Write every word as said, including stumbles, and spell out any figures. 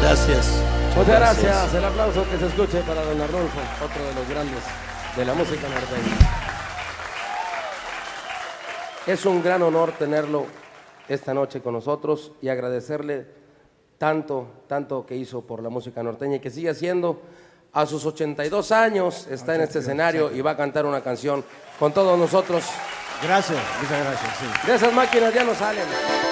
Gracias. Muchas gracias. gracias. El aplauso que se escuche para don Arnulfo, otro de los grandes de la música norteña. Es un gran honor tenerlo esta noche con nosotros y agradecerle tanto, tanto que hizo por la música norteña y que sigue haciendo. A sus ochenta y dos años está en este escenario y va a cantar una canción con todos nosotros. Gracias, muchas gracias. Sí. De esas máquinas ya no salen.